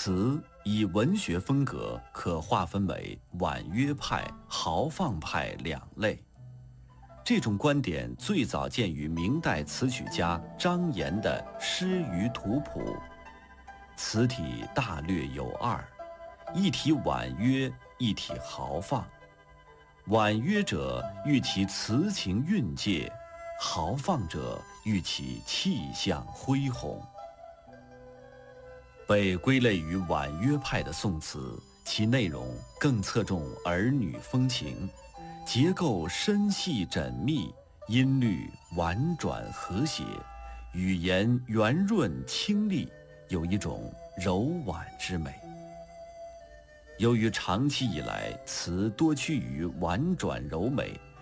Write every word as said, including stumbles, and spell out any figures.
词以文学风格可划分为婉约派、豪放派两类。这种观点最早见于明代词曲家张炎的《诗与图谱》，词体大略有二，一体婉约，一体豪放。婉约者喻其词情韵界，豪放者喻其气象恢宏。被归类于婉约派的宋词，其内容更侧重儿女风情，结构深细缜密，音律婉转和谐，语言圆润清丽，有一种柔婉之美。由于长期以来词多趋于婉转柔美，